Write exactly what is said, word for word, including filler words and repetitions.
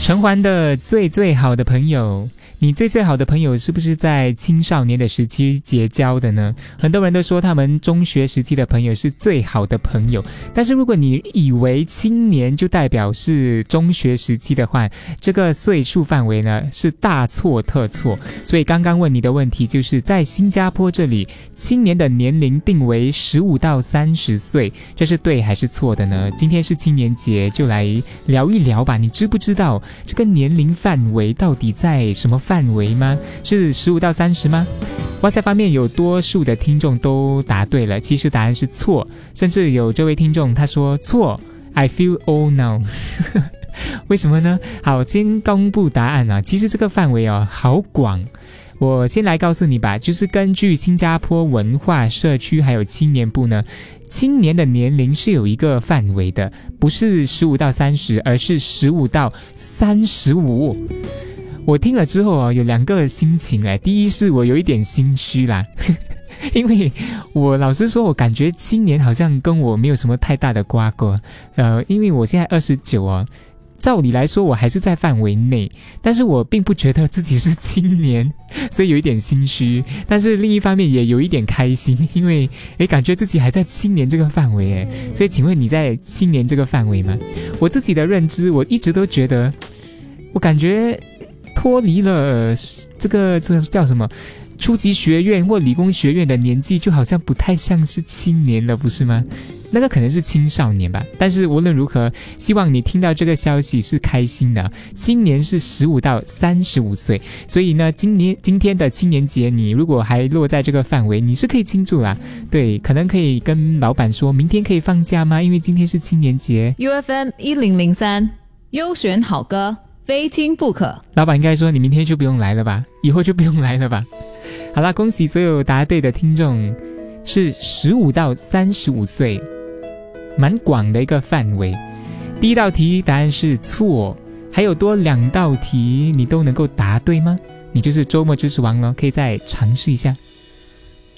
陈环的最最好的朋友，你最最好的朋友是不是在青少年的时期结交的呢？很多人都说他们中学时期的朋友是最好的朋友，但是如果你以为青年就代表是中学时期的话，这个岁数范围呢是大错特错。所以刚刚问你的问题就是在新加坡这里，青年的年龄定为十五到三十岁，这是对还是错的呢？今天是青年节，就来聊一聊吧。你知不知道这个年龄范围到底在什么范围吗？是十五到三十吗？哇塞，方面有多数的听众都答对了，其实答案是错，甚至有这位听众他说错 I feel old now 为什么呢？好，先公布答案啊。其实这个范围哦好广，我先来告诉你吧，就是根据新加坡文化社区还有青年部呢，青年的年龄是有一个范围的，不是十五到三十，而是十五到三十五。我听了之后啊，有两个心情哎，第一是我有一点心虚啦，因为我老实说，我感觉青年好像跟我没有什么太大的瓜葛，呃，因为我现在二十九哦。照理来说我还是在范围内，但是我并不觉得自己是青年，所以有一点心虚，但是另一方面也有一点开心，因为诶感觉自己还在青年这个范围诶。所以请问你在青年这个范围吗？我自己的认知，我一直都觉得我感觉脱离了这个这个叫什么初级学院或理工学院的年纪，就好像不太像是青年了，不是吗？那个可能是青少年吧，但是无论如何，希望你听到这个消息是开心的。青年是十五到三十五岁，所以呢，今年今天的青年节，你如果还落在这个范围，你是可以庆祝啦。对，可能可以跟老板说明天可以放假吗？因为今天是青年节。 U F M 一零零三优选好歌，非听不可。 老板应该说你明天就不用来了吧，以后就不用来了吧。好啦，恭喜所有答对的听众，是十五到三十五岁。蛮广的一个范围。第一道题答案是错，还有多两道题你都能够答对吗？你就是周末知识王了，可以再尝试一下。